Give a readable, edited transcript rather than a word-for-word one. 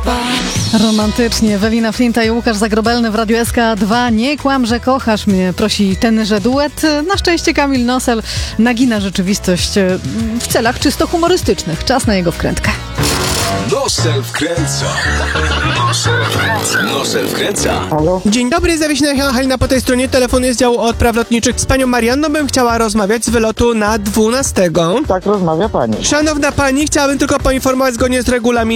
Romantycznie. Ewelina Flinta i Łukasz Zagrobelny w Radiu SK2. Nie kłam, że kochasz mnie, prosi tenże duet. Na szczęście Kamil Nosel nagina rzeczywistość w celach czysto humorystycznych. Czas na jego wkrętkę. Nosel wkręca. Nosel wkręca. Halo? Dzień dobry, zawiesina Halina po tej stronie. Telefon jest z działu odpraw lotniczych. Z panią Marianną bym chciała rozmawiać z wylotu na 12. Tak rozmawia pani. Szanowna pani, chciałabym tylko poinformować zgodnie z regulaminem.